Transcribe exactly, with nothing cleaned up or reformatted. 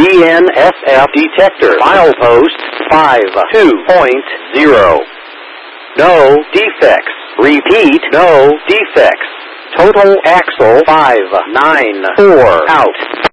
D N S F detector. Milepost five two point zero. No defects. Repeat, no defects. Total axle five nine four out.